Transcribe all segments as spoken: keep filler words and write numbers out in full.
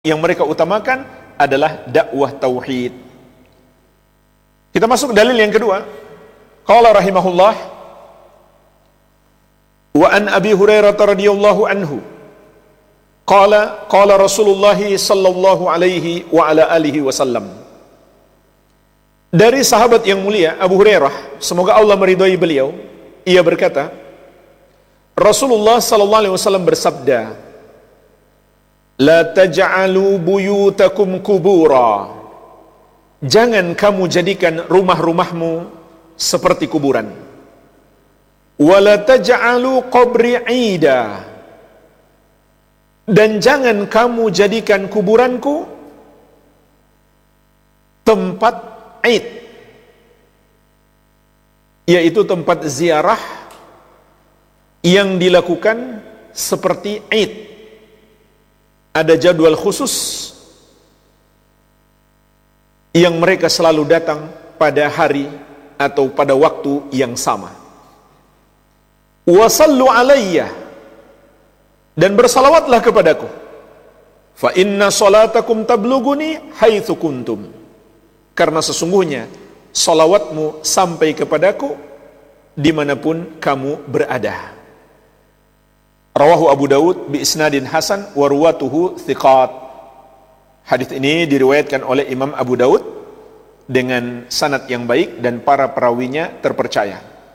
yang mereka utamakan adalah dakwah tauhid. Kita masuk dalil yang kedua. Qala rahimahullah, wa an Abi Hurairah radhiyallahu anhu qala qala Rasulullah sallallahu alaihi wa ala alihi wasallam. Dari sahabat yang mulia Abu Hurairah, semoga Allah meridhai beliau, ia berkata, Rasulullah sallallahu alaihi wasallam bersabda, la taj'alu buyutakum kubura. Jangan kamu jadikan rumah-rumahmu seperti kuburan. Wa la taj'alu qabri 'ida. Dan jangan kamu jadikan kuburanku tempat 'id, yaitu tempat ziarah yang dilakukan seperti 'id. Ada jadwal khusus yang mereka selalu datang pada hari atau pada waktu yang sama. Wa sallu alayya, dan bersalawatlah kepadaku. Fa inna salatakum tablughuni haitsu kuntum. Karena sesungguhnya salawatmu sampai kepadaku dimanapun kamu berada. Rawahu Abu Daud bi isnadin hasan wa ruwatuhu thiqat. Hadis ini diriwayatkan oleh Imam Abu Daud dengan sanad yang baik dan para perawinya terpercaya.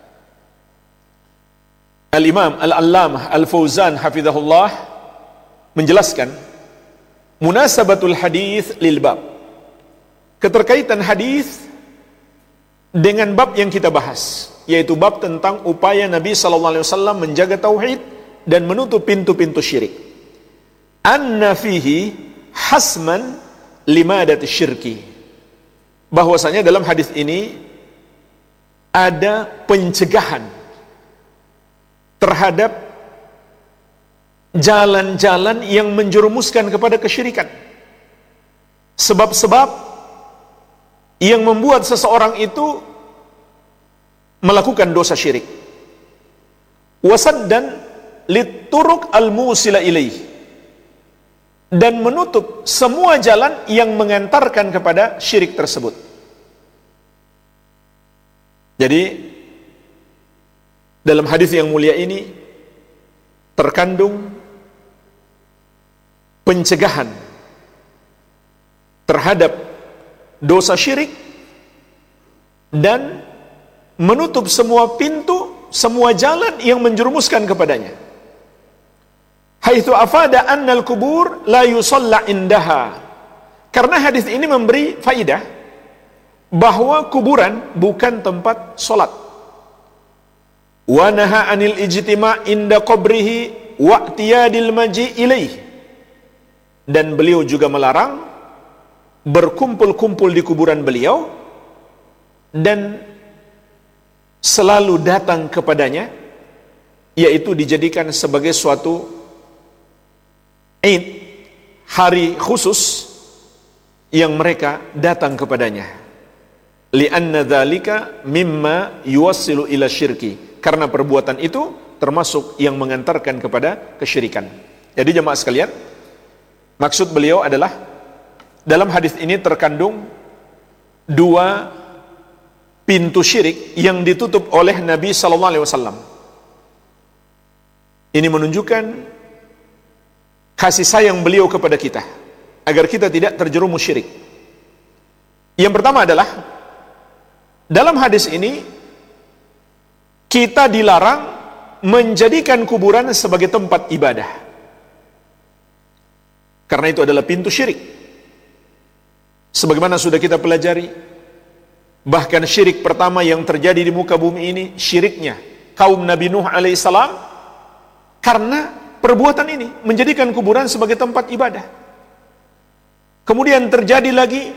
Al-Imam Al-Allamah Al-Fauzan hafizahullah menjelaskan munasabatul hadis lil bab, keterkaitan hadis dengan bab yang kita bahas, yaitu bab tentang upaya Nabi sallallahu alaihi wasallam menjaga tauhid dan menutup pintu-pintu syirik. Anna fihi hasman limadati syirki. Bahwasanya dalam hadis ini ada pencegahan terhadap jalan-jalan yang menjerumuskan kepada kesyirikan. Sebab-sebab yang membuat seseorang itu melakukan dosa syirik. Wasaddan lituruk al-musila ilaih, dan menutup semua jalan yang mengantarkan kepada syirik tersebut. Jadi dalam hadis yang mulia ini terkandung pencegahan terhadap dosa syirik dan menutup semua pintu, semua jalan yang menjerumuskan kepadanya. Haitsu afada annal kubur la yusalla indaha. Karena hadis ini memberi faidah bahwa kuburan bukan tempat salat. Wa naha anil ijtima' inda qabrihi wa i'tiyadil maji' ilaih. Dan beliau juga melarang berkumpul-kumpul di kuburan beliau dan selalu datang kepadanya, yaitu dijadikan sebagai suatu Id, hari khusus yang mereka datang kepadanya. Li'anna dzalika mimma yuwassilu ila syirki. Karena perbuatan itu termasuk yang mengantarkan kepada kesyirikan. Jadi jemaah sekalian, maksud beliau adalah dalam hadis ini terkandung dua pintu syirik yang ditutup oleh Nabi sallallahu alaihi wasallam. Ini menunjukkan kasih sayang beliau kepada kita agar kita tidak terjerumus syirik. Yang pertama adalah dalam hadis ini kita dilarang menjadikan kuburan sebagai tempat ibadah, karena itu adalah pintu syirik. Sebagaimana sudah kita pelajari, bahkan syirik pertama yang terjadi di muka bumi ini syiriknya kaum Nabi Nuh alaihissalam, karena perbuatan ini menjadikan kuburan sebagai tempat ibadah. Kemudian terjadi lagi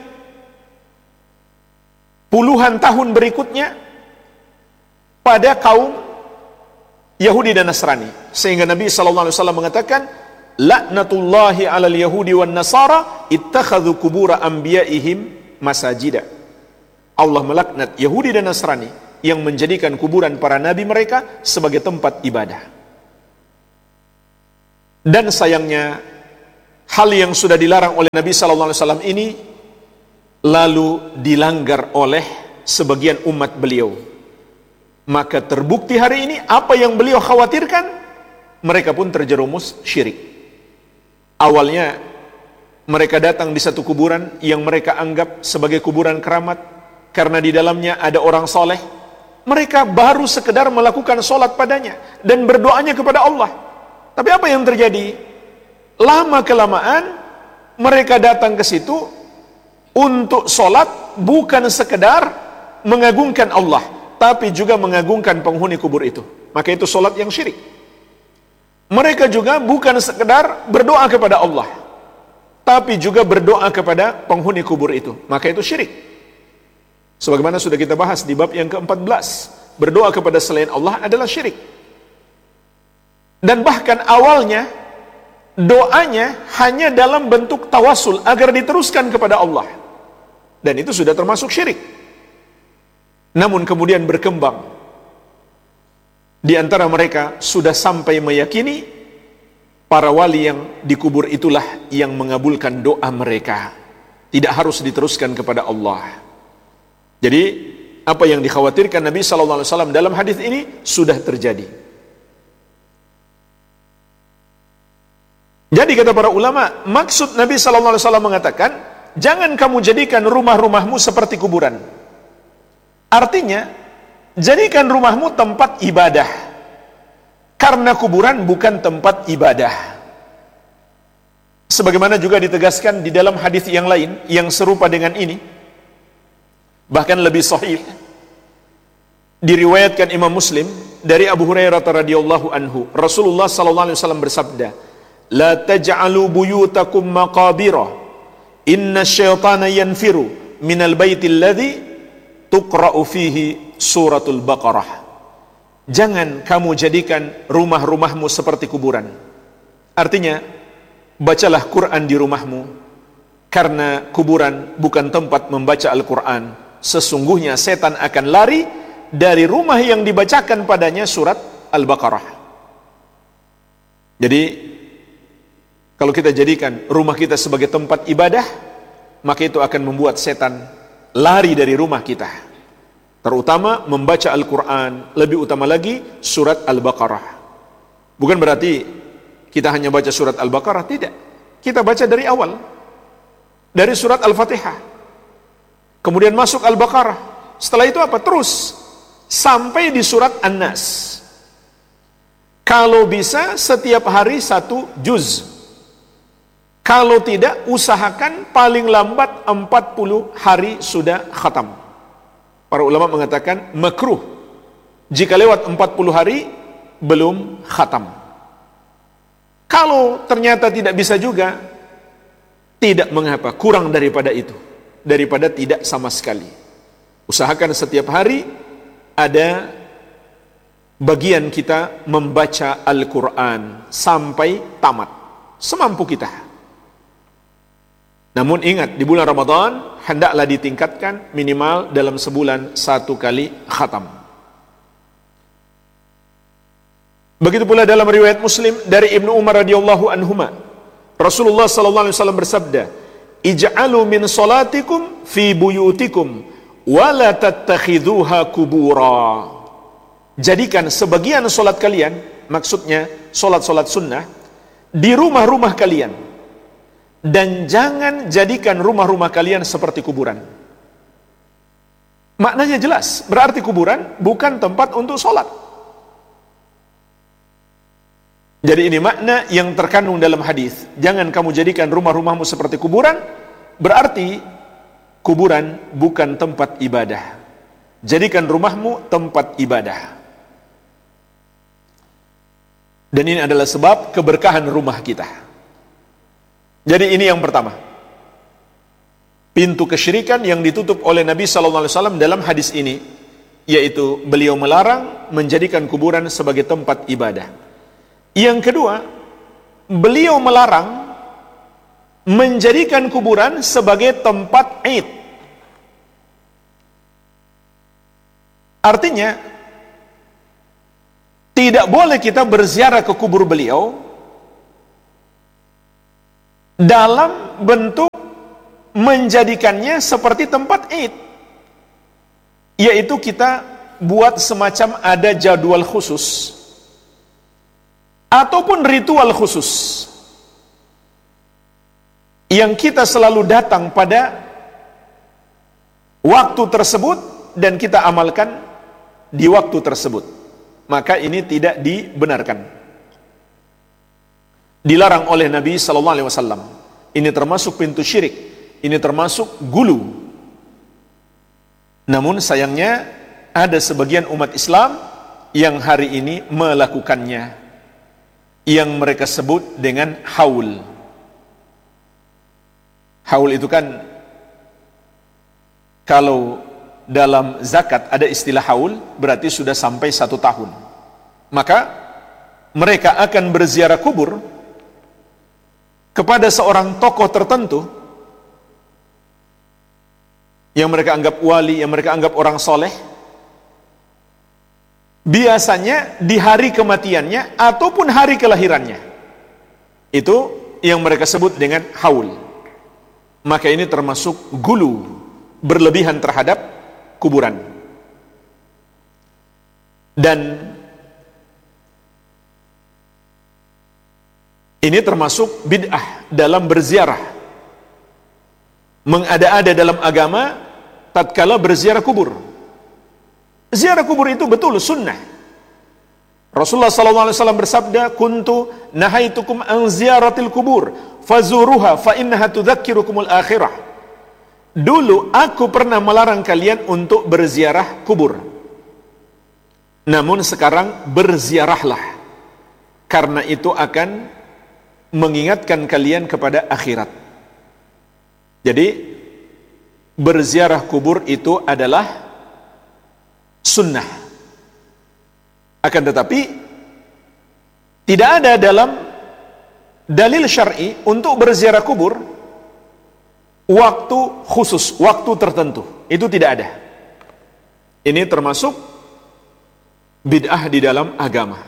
puluhan tahun berikutnya pada kaum Yahudi dan Nasrani, sehingga Nabi sallallahu alaihi wasallam mengatakan, laknatullahi 'alal yahudi wan nasara ittakhadhu qubur anbiya'ihim masajida. Allah melaknat Yahudi dan Nasrani yang menjadikan kuburan para nabi mereka sebagai tempat ibadah. Dan sayangnya hal yang sudah dilarang oleh Nabi sallallahu alaihi wasallam ini lalu dilanggar oleh sebagian umat beliau, maka terbukti hari ini apa yang beliau khawatirkan, mereka pun terjerumus syirik. Awalnya mereka datang di satu kuburan yang mereka anggap sebagai kuburan keramat karena di dalamnya ada orang soleh. Mereka baru sekedar melakukan sholat padanya dan berdoanya kepada Allah. Tapi apa yang terjadi? Lama kelamaan mereka datang ke situ untuk sholat, bukan sekedar mengagungkan Allah, tapi juga mengagungkan penghuni kubur itu. Maka itu sholat yang syirik. Mereka juga bukan sekedar berdoa kepada Allah, tapi juga berdoa kepada penghuni kubur itu. Maka itu syirik. Sebagaimana sudah kita bahas di bab yang keempat belas, berdoa kepada selain Allah adalah syirik. Dan bahkan awalnya doanya hanya dalam bentuk tawasul agar diteruskan kepada Allah, dan itu sudah termasuk syirik. Namun kemudian berkembang, di antara mereka sudah sampai meyakini para wali yang dikubur itulah yang mengabulkan doa mereka, tidak harus diteruskan kepada Allah. Jadi apa yang dikhawatirkan Nabi sallallahu alaihi wasallam dalam hadis ini sudah terjadi. Jadi kata para ulama, maksud Nabi sallallahu alaihi wasallam mengatakan, jangan kamu jadikan rumah-rumahmu seperti kuburan. Artinya, jadikan rumahmu tempat ibadah, karena kuburan bukan tempat ibadah. Sebagaimana juga ditegaskan di dalam hadis yang lain yang serupa dengan ini, bahkan lebih sahih, diriwayatkan Imam Muslim dari Abu Hurairah radhiyallahu anhu, Rasulullah sallallahu alaihi wasallam bersabda, la taj'alu buyutakum maqabira, inna syaitana yanfiru minal baitil ladzi tuqra'u fihi suratul Baqarah. Jangan kamu jadikan rumah-rumahmu seperti kuburan. Artinya, bacalah Quran di rumahmu, karena kuburan bukan tempat membaca Al-Quran. Sesungguhnya setan akan lari dari rumah yang dibacakan padanya surat Al-Baqarah. Jadi kalau kita jadikan rumah kita sebagai tempat ibadah, maka itu akan membuat setan lari dari rumah kita, terutama membaca Al-Quran, lebih utama lagi surat Al-Baqarah. Bukan berarti kita hanya baca surat Al-Baqarah, tidak. Kita baca dari awal, dari surat Al-Fatihah, kemudian masuk Al-Baqarah. Setelah itu apa? Terus sampai di surat An-Nas. Kalau bisa setiap hari satu juz. Kalau tidak, usahakan paling lambat empat puluh hari sudah khatam. Para ulama mengatakan makruh jika lewat empat puluh hari belum khatam. Kalau ternyata tidak bisa juga, tidak mengapa, kurang daripada itu, daripada tidak sama sekali. Usahakan setiap hari ada bagian kita membaca Al-Quran sampai tamat, semampu kita. Namun ingat, di bulan Ramadan hendaklah ditingkatkan minimal dalam sebulan satu kali khatam. Begitu pula dalam riwayat Muslim dari Ibnu Umar radhiyallahu anhuma, Rasulullah sallallahu alaihi wasallam bersabda, ij'alu min salatikum fi buyutikum wa la tattakhidhuha kubura. Jadikan sebagian solat kalian, maksudnya solat-solat sunnah, di rumah-rumah kalian, dan jangan jadikan rumah-rumah kalian seperti kuburan. Maknanya jelas, berarti kuburan bukan tempat untuk solat. Jadi ini makna yang terkandung dalam hadis. Jangan kamu jadikan rumah-rumahmu seperti kuburan, berarti kuburan bukan tempat ibadah. Jadikan rumahmu tempat ibadah. Dan ini adalah sebab keberkahan rumah kita. Jadi ini yang pertama, pintu kesyirikan yang ditutup oleh Nabi sallallahu alaihi wasallam dalam hadis ini, yaitu beliau melarang menjadikan kuburan sebagai tempat ibadah. Yang kedua, beliau melarang menjadikan kuburan sebagai tempat id. Artinya, tidak boleh kita berziarah ke kubur beliau dalam bentuk menjadikannya seperti tempat Id, yaitu kita buat semacam ada jadwal khusus ataupun ritual khusus yang kita selalu datang pada waktu tersebut dan kita amalkan di waktu tersebut, maka ini tidak dibenarkan, dilarang oleh Nabi sallallahu alaihi wasallam. Ini termasuk pintu syirik, ini termasuk gulu. Namun sayangnya ada sebagian umat Islam yang hari ini melakukannya, yang mereka sebut dengan haul. Haul itu kan, kalau dalam zakat ada istilah haul, berarti sudah sampai satu tahun. Maka mereka akan berziarah kubur kepada seorang tokoh tertentu yang mereka anggap wali, yang mereka anggap orang soleh, biasanya di hari kematiannya ataupun hari kelahirannya. Itu yang mereka sebut dengan haul. Maka ini termasuk gulu, berlebihan terhadap kuburan. Dan ini termasuk bid'ah dalam berziarah, mengada-ada dalam agama tatkala berziarah kubur. Ziarah kubur itu betul sunnah. Rasulullah sallallahu alaihi wasallam bersabda, "Kuntu nahaitukum an ziyaratil kubur, fazuruha fa innaha tudzakirukumul akhirah." Dulu aku pernah melarang kalian untuk berziarah kubur. Namun sekarang berziarahlah, karena itu akan mengingatkan kalian kepada akhirat. Jadi berziarah kubur itu adalah sunnah. Akan tetapi tidak ada dalam dalil syar'i untuk berziarah kubur waktu khusus, waktu tertentu. Itu tidak ada. Ini termasuk bid'ah di dalam agama.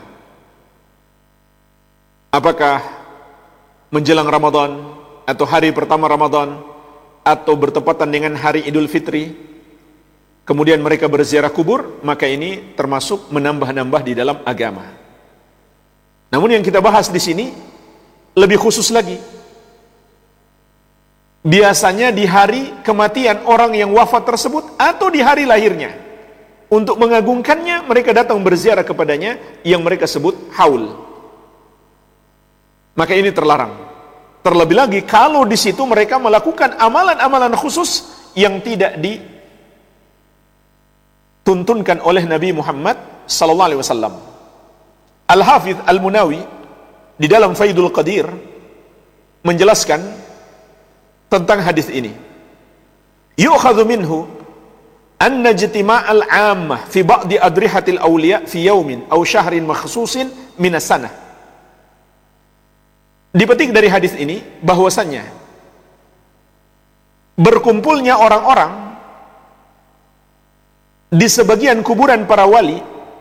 Apakah menjelang Ramadan atau hari pertama Ramadan atau bertepatan dengan hari Idul Fitri, kemudian mereka berziarah kubur, maka ini termasuk menambah-nambah di dalam agama. Namun yang kita bahas di sini lebih khusus lagi. Biasanya di hari kematian orang yang wafat tersebut atau di hari lahirnya. Untuk mengagungkannya, mereka datang berziarah kepadanya yang mereka sebut haul. Maka ini terlarang. Terlebih lagi kalau di situ mereka melakukan amalan-amalan khusus yang tidak di tuntunkan oleh Nabi Muhammad sallallahu alaihi wasallam. Al-Hafidh Al-Munawi di dalam Faidul Qadir menjelaskan tentang hadis ini. Yu'khadhu minhu anna ijtima'al 'ammah fi ba'di adrihatil awliya fi yawmin aw syahrin makhsusin min as-sanah. Dipetik dari hadis ini bahwasannya berkumpulnya orang-orang di sebagian kuburan para wali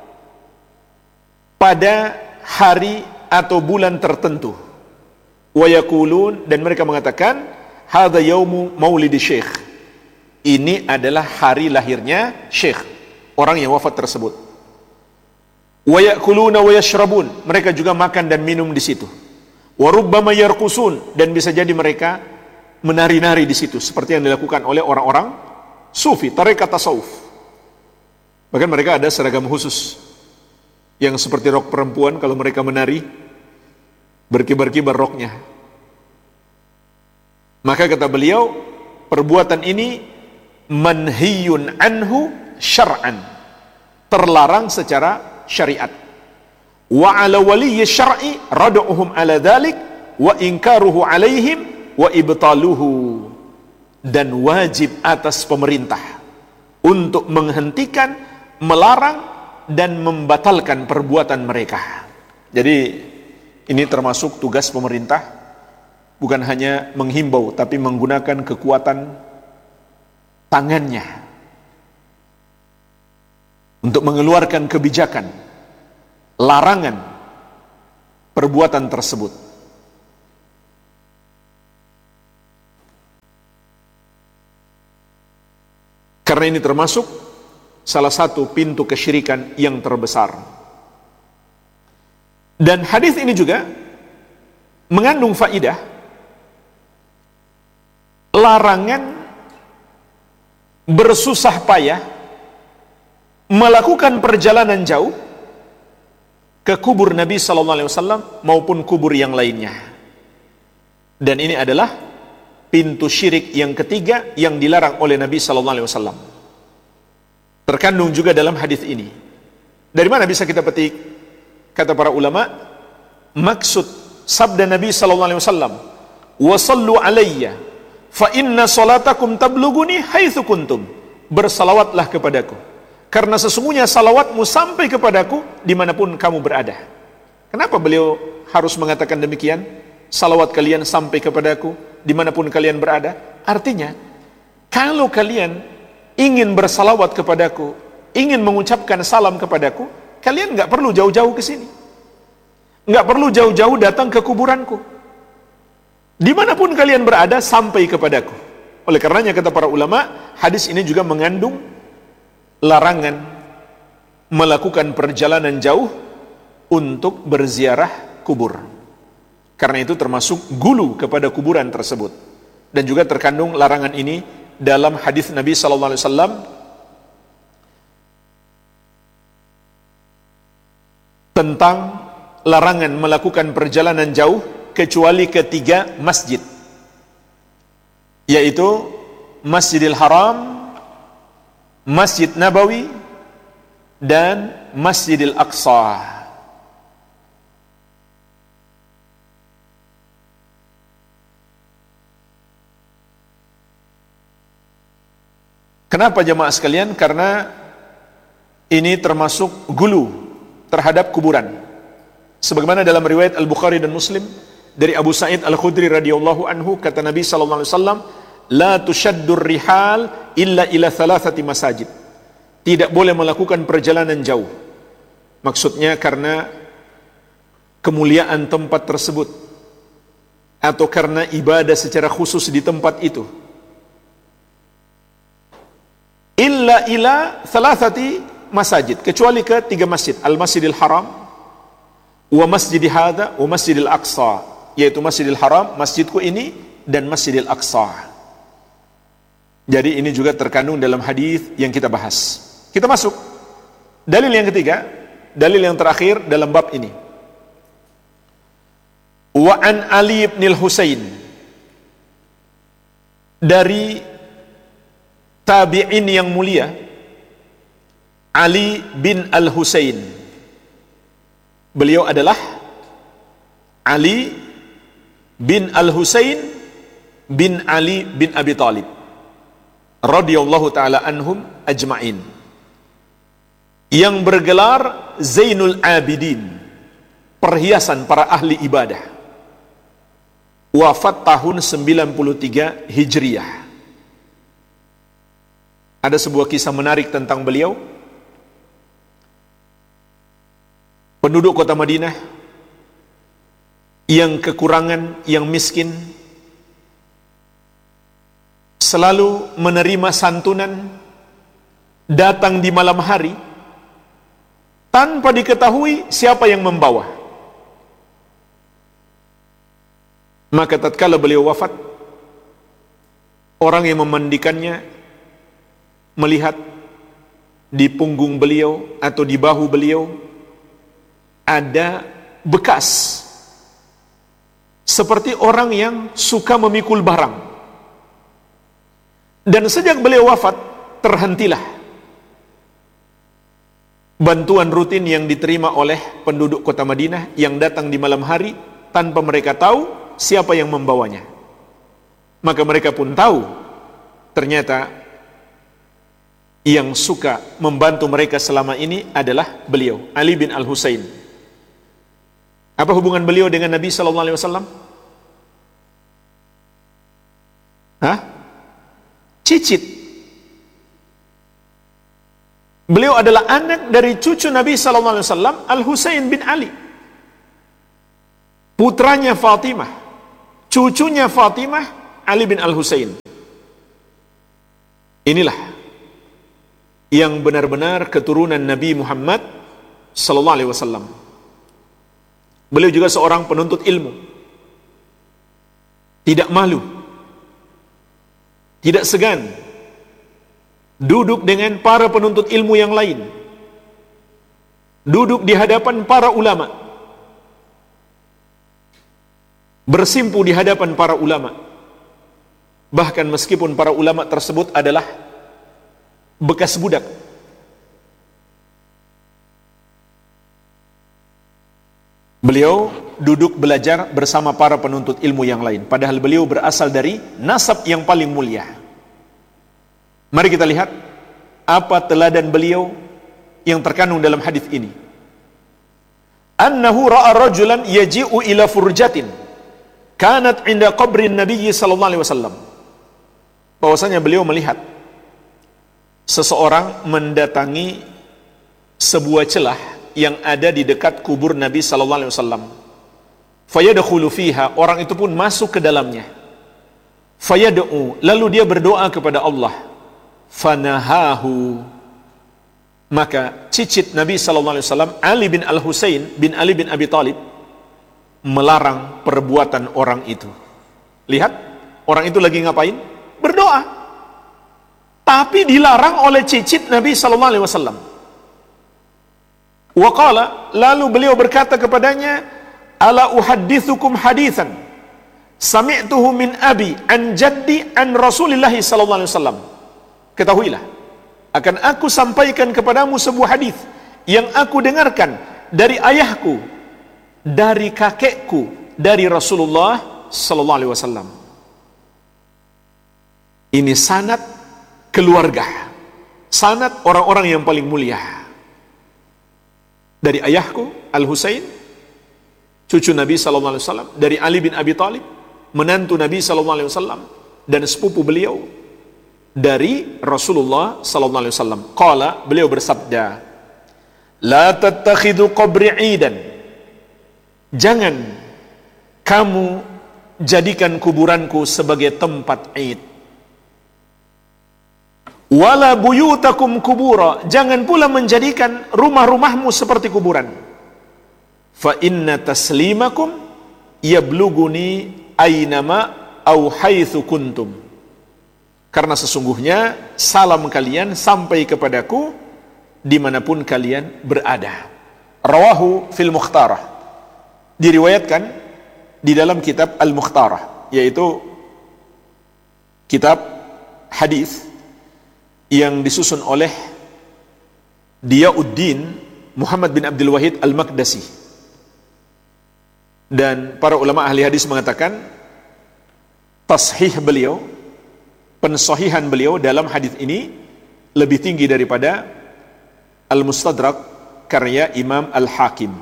pada hari atau bulan tertentu. Wa yaqulun, dan mereka mengatakan, hadza yaumu maulidi syekh. Ini adalah hari lahirnya syekh, orang yang wafat tersebut. Wa yaquluna wa yashrabun, mereka juga makan dan minum di situ. Wa rubbama yarqusun, dan bisa jadi mereka menari-nari di situ seperti yang dilakukan oleh orang-orang sufi, tarekat tasawuf. Bahkan mereka ada seragam khusus yang seperti rok perempuan, kalau mereka menari berkibar-kibar roknya. Maka kata beliau, perbuatan ini manhiyun anhu syar'an, terlarang secara syariat. Wa ala waliyyi syar'i rad'uhum ala dhalik wa inkaruhu alaihim wa ibtaluhu, dan wajib atas pemerintah untuk menghentikan, melarang dan membatalkan perbuatan mereka. Jadi ini termasuk tugas pemerintah, bukan hanya menghimbau tapi menggunakan kekuatan tangannya untuk mengeluarkan kebijakan larangan perbuatan tersebut. Karena ini termasuk salah satu pintu kesyirikan yang terbesar. Dan hadis ini juga mengandung faidah larangan bersusah payah melakukan perjalanan jauh ke kubur Nabi sallallahu alaihi wasallam maupun kubur yang lainnya. Dan ini adalah pintu syirik yang ketiga yang dilarang oleh Nabi sallallahu alaihi wasallam. Terkandung juga dalam hadis ini. Dari mana bisa kita petik? Kata para ulama, maksud sabda Nabi sallallahu alaihi wasallam, "Wa sallu alayya fa inna salatakum tablughuni haitsu kuntum." Bersalawatlah kepadaku, karena sesungguhnya salawatmu sampai kepadaku dimanapun kamu berada. Kenapa beliau harus mengatakan demikian? Salawat kalian sampai kepadaku dimanapun kalian berada. Artinya, kalau kalian ingin bersalawat kepadaku, ingin mengucapkan salam kepadaku, kalian nggak perlu jauh-jauh ke sini, nggak perlu jauh-jauh datang ke kuburanku. Dimanapun kalian berada, sampai kepadaku. Oleh karenanya kata para ulama, hadis ini juga mengandung larangan melakukan perjalanan jauh untuk berziarah kubur. Karena itu termasuk gulu kepada kuburan tersebut. Dan juga terkandung larangan ini dalam hadis Nabi sallallahu alaihi wasallam tentang larangan melakukan perjalanan jauh kecuali ke tiga masjid, yaitu Masjidil Haram, Masjid Nabawi, dan Masjidil Aqsa. Kenapa jemaah sekalian? Karena ini termasuk gulu terhadap kuburan. Sebagaimana dalam riwayat Al-Bukhari dan Muslim dari Abu Sa'id Al-Khudri radhiyallahu anhu, kata Nabi sallallahu alaihi wasallam, "La tushaddur rihal illa ila thalathati masajid." Tidak boleh melakukan perjalanan jauh. Maksudnya karena kemuliaan tempat tersebut atau karena ibadah secara khusus di tempat itu. Illa ila thalathati masajid, kecuali ke tiga masjid, Al-Masjidil Haram, wa Masjidi hadza, wa Masjidil Aqsa, yaitu Masjidil Haram, masjidku ini, dan Masjidil Aqsa. Jadi ini juga terkandung dalam hadis yang kita bahas. Kita masuk dalil yang ketiga, dalil yang terakhir dalam bab ini. Wa an Ali bin Al-Husain, dari tabi'in yang mulia Ali bin Al-Husain. Beliau adalah Ali bin Al-Husain bin Ali bin Abi Thalib radhiyallahu taala anhum ajma'in, yang bergelar Zainul Abidin, perhiasan para ahli ibadah. Wafat tahun sembilan puluh tiga Hijriah. Ada sebuah kisah menarik tentang beliau. Penduduk kota Madinah yang kekurangan, yang miskin, selalu menerima santunan, datang di malam hari tanpa diketahui siapa yang membawa. Maka tatkala beliau wafat, orang yang memandikannya melihat di punggung beliau atau di bahu beliau ada bekas seperti orang yang suka memikul barang. Dan sejak beliau wafat, terhentilah bantuan rutin yang diterima oleh penduduk kota Madinah yang datang di malam hari tanpa mereka tahu siapa yang membawanya. Maka mereka pun tahu ternyata yang suka membantu mereka selama ini adalah beliau, Ali bin Al-Husain. Apa hubungan beliau dengan Nabi sallallahu alaihi wasallam? Hah? Cicit. Beliau adalah anak dari cucu Nabi sallallahu alaihi wasallam, Al-Husain bin Ali. Putranya Fatimah, cucunya Fatimah, Ali bin Al-Husain. Inilah yang benar-benar keturunan Nabi Muhammad sallallahu alaihi wasallam. Beliau juga seorang penuntut ilmu, tidak malu, tidak segan duduk dengan para penuntut ilmu yang lain, duduk di hadapan para ulama, bersimpu di hadapan para ulama, bahkan meskipun para ulama tersebut adalah bekas budak. Beliau duduk belajar bersama para penuntut ilmu yang lain, padahal beliau berasal dari nasab yang paling mulia. Mari kita lihat apa teladan beliau yang terkandung dalam hadis ini. Annahu ra'a rajulan yaji'u ila furjatin kanat 'inda qabrin Nabi sallallahu alaihi wasallam. Bahwasanya beliau melihat seseorang mendatangi sebuah celah yang ada di dekat kubur Nabi sallallahu alaihi wasallam. Fayadkhulu fiha, orang itu pun masuk ke dalamnya. Fayad'u, lalu dia berdoa kepada Allah. Fanahahu, maka cicit Nabi sallallahu alaihi wasallam Ali bin Al-Husain bin Ali bin Abi Thalib melarang perbuatan orang itu. Lihat, orang itu lagi ngapain? Berdoa. Tapi dilarang oleh cicit Nabi sallallahu alaihi wasallam. Wa qala, lalu beliau berkata kepadanya, ala uhaddithukum hadithan sami'tuhu min abi an jaddi an Rasulillah sallallahu alaihi wasallam. Ketahuilah, akan aku sampaikan kepadamu sebuah hadis yang aku dengarkan dari ayahku, dari kakekku, dari Rasulullah sallallahu alaihi wasallam. Ini sanad keluarga, sanad orang-orang yang paling mulia. Dari ayahku Al-Husain, cucu Nabi sallallahu alaihi wasallam, dari Ali bin Abi Thalib, menantu Nabi sallallahu alaihi wasallam, dan sepupu beliau dari Rasulullah sallallahu alaihi wasallam. Qala, beliau bersabda, la tattakhidu qabri 'idan. Jangan kamu jadikan kuburanku sebagai tempat id. Wala buyutakum kubura, jangan pula menjadikan rumah-rumahmu seperti kuburan. Fa inna taslimakum yabluguni aynama au haitsu kuntum. Karena sesungguhnya salam kalian sampai kepadaku dimanapun kalian berada. Rawahu fil Mukhtarah, diriwayatkan di dalam kitab Al-Mukhtarah, yaitu kitab hadis yang disusun oleh Diyauddin Muhammad bin Abdul Wahid Al-Maqdisi. Dan para ulama ahli hadis mengatakan tashih beliau, pensahihan beliau dalam hadis ini lebih tinggi daripada Al-Mustadrak karya Imam Al-Hakim.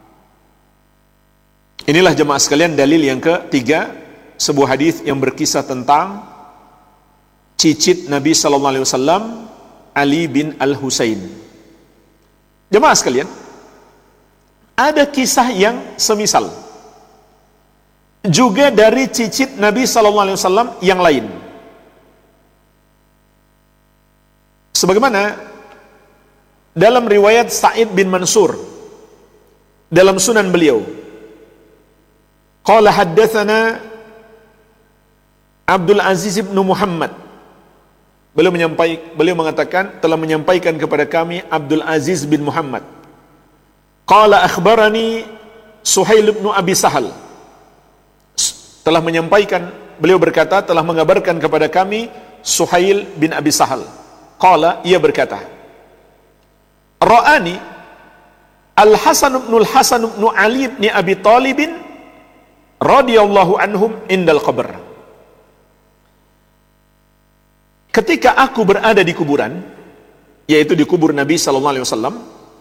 Inilah jemaah sekalian dalil yang ketiga, sebuah hadis yang berkisah tentang cicit Nabi sallallahu alaihi wasallam Ali bin Al-Husain. Jemaah sekalian, ada kisah yang semisal juga dari cicit Nabi sallallahu alaihi wasallam yang lain. Sebagaimana dalam riwayat Sa'id bin Mansur dalam sunan beliau, qala haddatsana Abdul Aziz bin Muhammad. Beliau menyampaikan, beliau mengatakan telah menyampaikan kepada kami Abdul Aziz bin Muhammad. Qala akhbarani Suhail bin Abi Sahal. Telah menyampaikan, beliau berkata telah mengabarkan kepada kami Suhail bin Abi Sahal. Qala, ia berkata, Ra'ani Al-Hasan bin Al-Hasan bin Ali bin Abi Thalib radhiyallahu anhum indal qabr. Ketika aku berada di kuburan, yaitu di kubur Nabi sallallahu alaihi wasallam,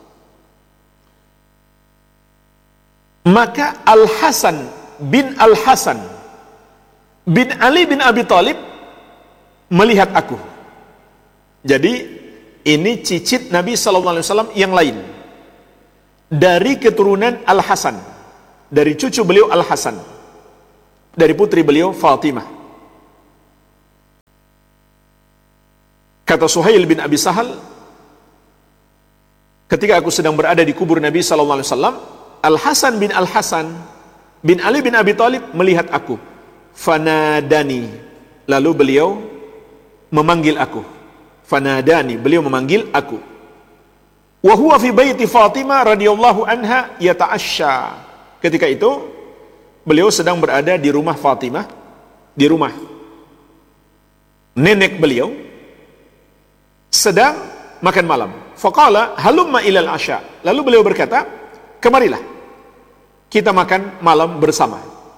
maka Al-Hasan bin Al-Hasan bin Ali bin Abi Thalib melihat aku. Jadi ini cicit Nabi sallallahu alaihi wasallam yang lain dari keturunan Al-Hasan, dari cucu beliau Al-Hasan, dari putri beliau Fatimah. Kata Suhail bin Abi Sahal, ketika aku sedang berada di kubur Nabi sallallahu alaihi wasallam, Al-Hasan bin Al-Hasan bin Ali bin Abi Thalib melihat aku. Fanadani, lalu beliau memanggil aku. Fanadani, beliau memanggil aku. Wa huwa fi baiti Fatimah radhiyallahu anha yata'asya. Ketika itu beliau sedang berada di rumah Fatimah, di rumah nenek beliau, sedang makan malam. Faqala halumma ilal asya. Lalu beliau berkata, kemarilah kita makan malam bersama.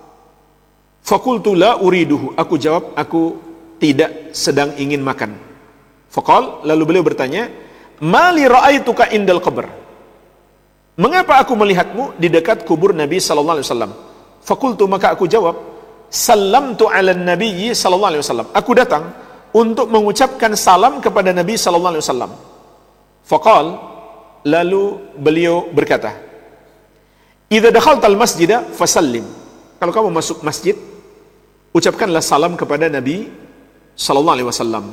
Faqultu la uriduhu. Aku jawab, aku tidak sedang ingin makan. Faqal, lalu beliau bertanya, mali ra'aituka indal qabr. Mengapa aku melihatmu di dekat kubur Nabi sallallahu alaihi wasallam? Faqultu, maka aku jawab, sallamtu ala nabiyyi sallallahu alaihi wasallam. Aku datang untuk mengucapkan salam kepada Nabi sallallahu alaihi wasallam. Faqal, lalu beliau berkata, idza dakhaltal masjida fasallim. Kalau kamu masuk masjid, ucapkanlah salam kepada Nabi sallallahu alaihi wasallam.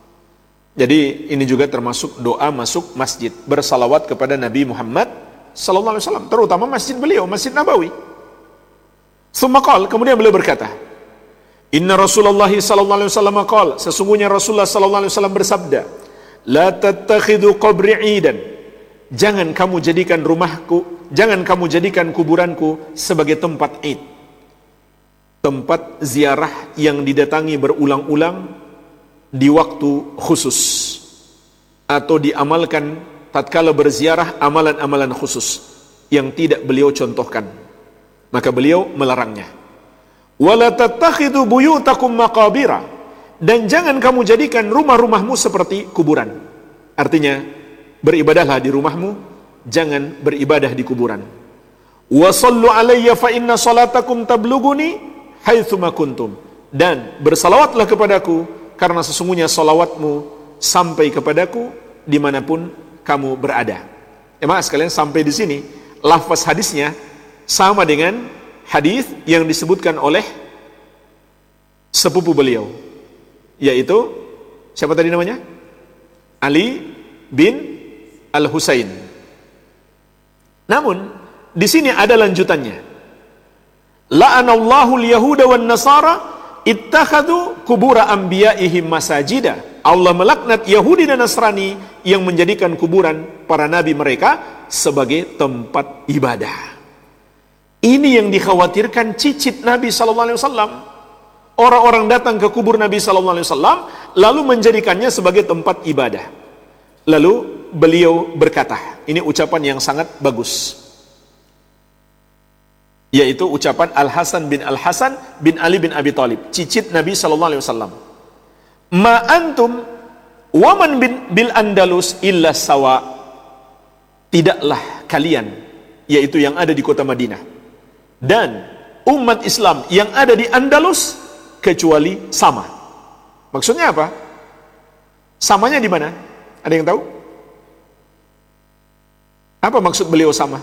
Jadi ini juga termasuk doa masuk masjid, bersalawat kepada Nabi Muhammad sallallahu alaihi wasallam, terutama masjid beliau, Masjid Nabawi. Tsumma qala, kemudian beliau berkata, inna Rasulullah sallallahu alaihi wasallam qala, sesungguhnya Rasulullah sallallahu alaihi wasallam bersabda, la tattakhidhu qabri 'idan. Jangan kamu jadikan rumahku, jangan kamu jadikan kuburanku sebagai tempat id. Tempat ziarah yang didatangi berulang-ulang di waktu khusus, atau diamalkan tatkala berziarah amalan-amalan khusus yang tidak beliau contohkan, maka beliau melarangnya. Wala tattakhidhu buyutakum maqabira. Dan jangan kamu jadikan rumah-rumahmu seperti kuburan. Artinya, beribadahlah di rumahmu, jangan beribadah di kuburan. Wa sallu alayya fa inna salatakum tablughuni haitsuma kuntum. Dan bersalawatlah kepadaku, karena sesungguhnya salawatmu sampai kepadaku dimanapun kamu berada. Emang sekalian, sampai di sini lafaz hadisnya sama dengan hadis yang disebutkan oleh sepupu beliau, yaitu siapa tadi namanya? Ali bin Al-Husain. Namun di sini ada lanjutannya. La'anallahu al-yahuda wan nasara ittakhadhu kubura anbiya'ihim masajida. Allah melaknat Yahudi dan Nasrani yang menjadikan kuburan para nabi mereka sebagai tempat ibadah. Ini yang dikhawatirkan cicit Nabi sallallahu alaihi wasallam. Orang-orang datang ke kubur Nabi sallallahu alaihi wasallam lalu menjadikannya sebagai tempat ibadah. Lalu beliau berkata, ini ucapan yang sangat bagus, yaitu ucapan Al-Hasan bin Al-Hasan bin Ali bin Abi Thalib, cicit Nabi sallallahu alaihi wasallam. Ma antum wa man bin bil Andalus illa sawa. Tidaklah kalian, yaitu yang ada di kota Madinah, dan umat Islam yang ada di Andalus kecuali sama. Maksudnya apa? Samanya di mana? Ada yang tahu? Apa maksud beliau sama?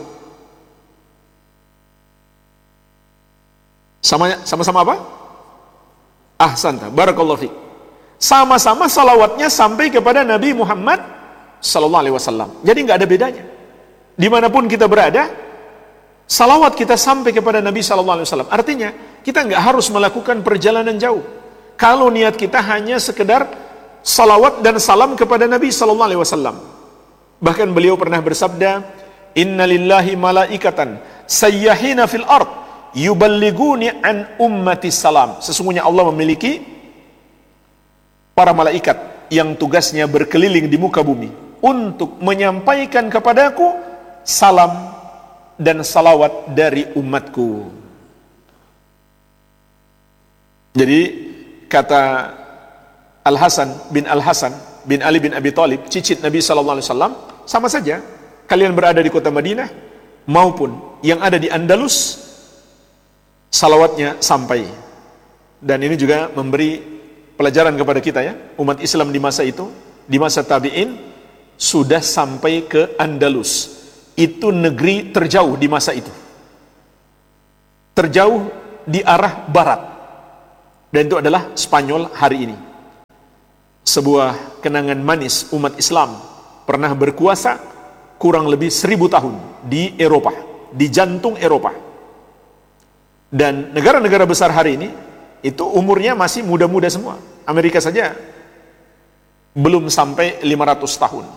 Samanya, sama-sama apa? Ahsanta, barakallahu fiik. Sama-sama salawatnya sampai kepada Nabi Muhammad sallallahu alaihi wasallam. Jadi nggak ada bedanya. Dimanapun kita berada, salawat kita sampai kepada Nabi sallallahu alaihi wasallam. Artinya, kita nggak harus melakukan perjalanan jauh. Kalau niat kita hanya sekedar salawat dan salam kepada Nabi sallallahu alaihi wasallam. Bahkan beliau pernah bersabda, "Inna lillahi malaikatan sayyahina fil ard yuballighuni an ummati salam." Sesungguhnya Allah memiliki para malaikat yang tugasnya berkeliling di muka bumi untuk menyampaikan kepadaku salam dan salawat dari umatku. Jadi kata Al-Hasan bin Al-Hasan bin Ali bin Abi Thalib, cicit Nabi sallallahu alaihi wasallam, sama saja kalian berada di kota Madinah maupun yang ada di Andalus, salawatnya sampai. Dan ini juga memberi pelajaran kepada kita, ya, umat Islam di masa itu, di masa tabi'in, sudah sampai ke Andalus. Itu negeri terjauh di masa itu, terjauh di arah barat, dan itu adalah Spanyol hari ini. Sebuah kenangan manis umat Islam pernah berkuasa kurang lebih seribu tahun di Eropa, di jantung Eropa. Dan negara-negara besar hari ini itu umurnya masih muda-muda semua. Amerika saja belum sampai lima ratus tahun.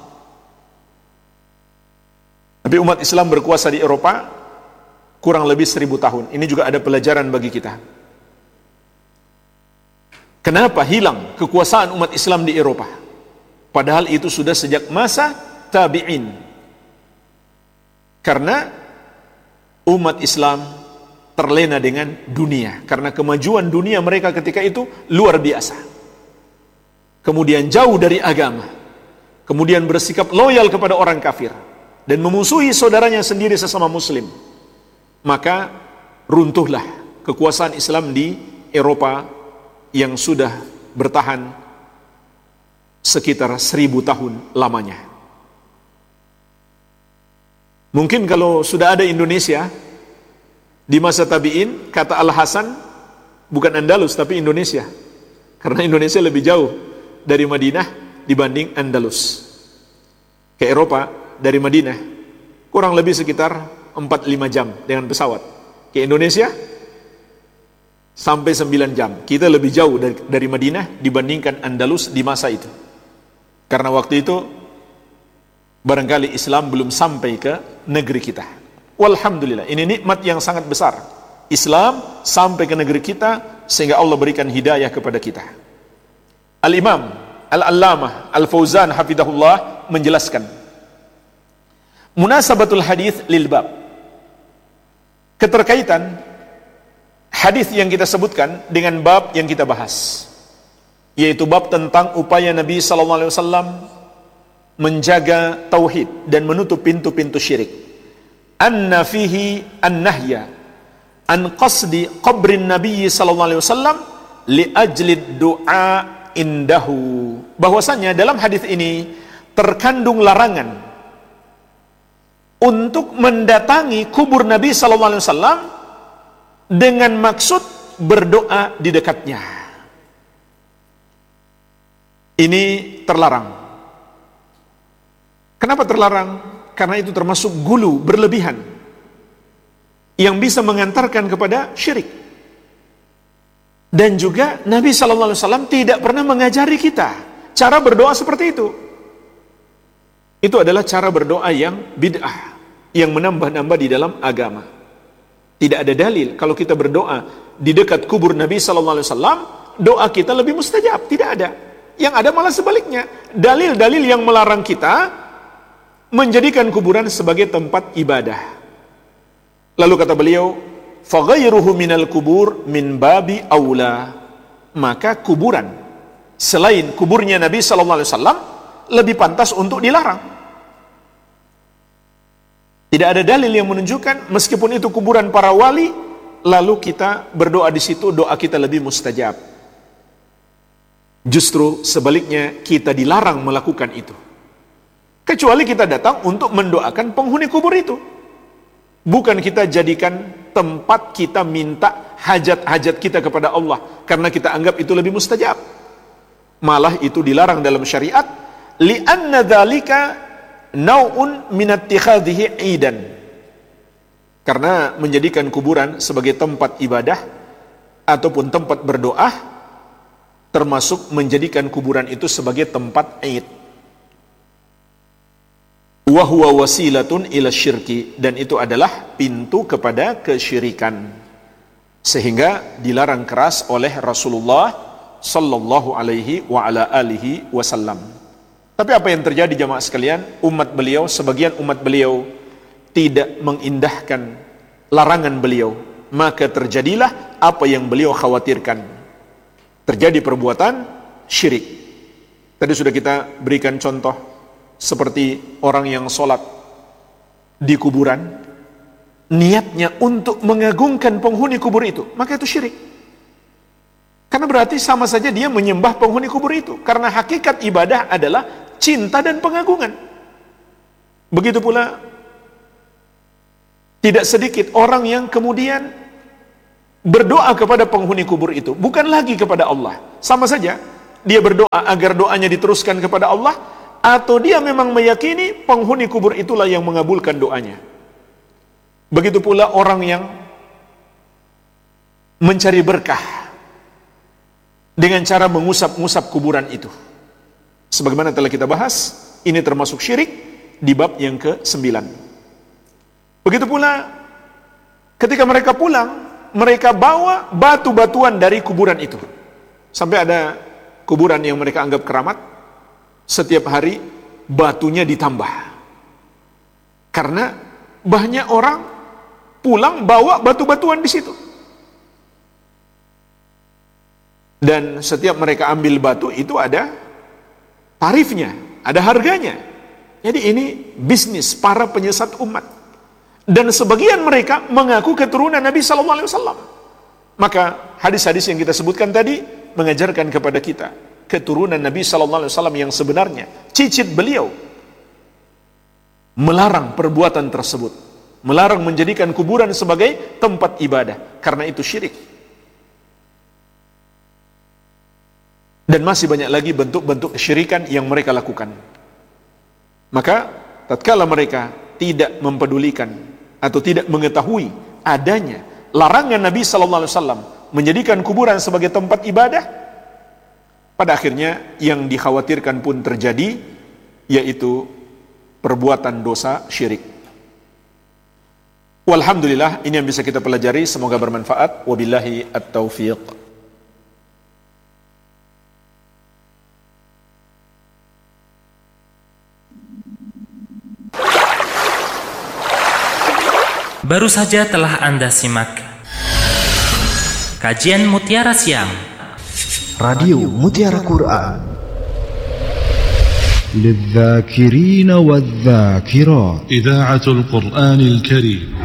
Tapi umat Islam berkuasa di Eropa kurang lebih seribu tahun. Ini juga ada pelajaran bagi kita. Kenapa hilang kekuasaan umat Islam di Eropa? Padahal itu sudah sejak masa tabi'in. Karena umat Islam terlena dengan dunia. Karena kemajuan dunia mereka ketika itu luar biasa. Kemudian jauh dari agama. Kemudian bersikap loyal kepada orang kafir. Dan memusuhi saudaranya sendiri sesama muslim. Maka runtuhlah kekuasaan Islam di Eropa yang sudah bertahan sekitar seribu tahun lamanya. Mungkin kalau sudah ada Indonesia di masa tabi'in, kata Al-Hasan, bukan Andalus tapi Indonesia, karena Indonesia lebih jauh dari Madinah dibanding Andalus. Ke Eropa dari Madinah kurang lebih sekitar empat lima jam dengan pesawat. Ke Indonesia sampai sembilan jam. Kita lebih jauh dari, dari Madinah dibandingkan Andalus di masa itu. Karena waktu itu barangkali Islam belum sampai ke negeri kita. Walhamdulillah, ini nikmat yang sangat besar. Islam sampai ke negeri kita sehingga Allah berikan hidayah kepada kita. Al-Imam Al-Allamah Al-Fauzan hafidhahullah menjelaskan munasabatul hadis lil bab, keterkaitan hadis yang kita sebutkan dengan bab yang kita bahas, yaitu bab tentang upaya Nabi sallallahu alaihi wasallam menjaga tauhid dan menutup pintu-pintu syirik. Anna fihi an-nahya an qasdi qabrin Nabi sallallahu alaihi wasallam li ajli du'a indahu. Bahwasanya dalam hadis ini terkandung larangan untuk mendatangi kubur Nabi sallallahu alaihi wasallam dengan maksud berdoa di dekatnya. Ini terlarang. Kenapa terlarang? Karena itu termasuk gulu, berlebihan, yang bisa mengantarkan kepada syirik. Dan juga Nabi sallallahu alaihi wasallam tidak pernah mengajari kita cara berdoa seperti itu. Itu adalah cara berdoa yang bid'ah, yang menambah-nambah di dalam agama. Tidak ada dalil kalau kita berdoa di dekat kubur Nabi sallallahu alaihi wasallam, doa kita lebih mustajab. Tidak ada. Yang ada malah sebaliknya. Dalil-dalil yang melarang kita menjadikan kuburan sebagai tempat ibadah. Lalu kata beliau, faghayruhu minal kubur min babi aula. Maka kuburan selain kuburnya Nabi sallallahu alaihi wasallam lebih pantas untuk dilarang. Tidak ada dalil yang menunjukkan meskipun itu kuburan para wali, lalu kita berdoa di situ, doa kita lebih mustajab. Justru sebaliknya, kita dilarang melakukan itu. Kecuali kita datang untuk mendoakan penghuni kubur itu. Bukan kita jadikan tempat kita minta hajat-hajat kita kepada Allah, karena kita anggap itu lebih mustajab. Malah itu dilarang dalam syariat, li'anna dzalika nau'un min ittikhadhihi 'idan. Karena menjadikan kuburan sebagai tempat ibadah ataupun tempat berdoa termasuk menjadikan kuburan itu sebagai tempat 'id. Wa huwa wasilatun ila syirki, dan itu adalah pintu kepada kesyirikan. Sehingga dilarang keras oleh Rasulullah sallallahu alaihi wa ala alihi wasallam. Tapi apa yang terjadi jamaah sekalian? Umat beliau, sebagian umat beliau tidak mengindahkan larangan beliau, maka terjadilah apa yang beliau khawatirkan. Terjadi perbuatan syirik. Tadi sudah kita berikan contoh seperti orang yang sholat di kuburan, niatnya untuk mengagungkan penghuni kubur itu, maka itu syirik. Karena berarti sama saja dia menyembah penghuni kubur itu. Karena hakikat ibadah adalah cinta dan pengagungan. Begitu pula tidak sedikit orang yang kemudian berdoa kepada penghuni kubur itu, bukan lagi kepada Allah. Sama saja dia berdoa agar doanya diteruskan kepada Allah, atau dia memang meyakini penghuni kubur itulah yang mengabulkan doanya. Begitu pula orang yang mencari berkah dengan cara mengusap-ngusap kuburan itu. Sebagaimana telah kita bahas, ini termasuk syirik di bab yang ke sembilan. Begitu pula ketika mereka pulang, mereka bawa batu-batuan dari kuburan itu. Sampai ada kuburan yang mereka anggap keramat, setiap hari batunya ditambah. Karena banyak orang pulang bawa batu-batuan di situ. Dan setiap mereka ambil batu itu ada tarifnya, ada harganya. Jadi ini bisnis para penyesat umat. Dan sebagian mereka mengaku keturunan Nabi sallallahu alaihi wasallam. Maka hadis-hadis yang kita sebutkan tadi mengajarkan kepada kita keturunan Nabi sallallahu alaihi wasallam yang sebenarnya. Cicit beliau melarang perbuatan tersebut, melarang menjadikan kuburan sebagai tempat ibadah, karena itu syirik. Dan masih banyak lagi bentuk-bentuk kesyirikan yang mereka lakukan. Maka tatkala mereka tidak mempedulikan atau tidak mengetahui adanya larangan Nabi sallallahu alaihi wasallam menjadikan kuburan sebagai tempat ibadah, pada akhirnya yang dikhawatirkan pun terjadi, yaitu perbuatan dosa syirik. Walhamdulillah, ini yang bisa kita pelajari, semoga bermanfaat. Wabillahi at-taufiq. Baru saja telah Anda simak kajian Mutiara Siang Radio Mutiara Quran للذاكرين والذاكرات إذاعة القرآن الكريم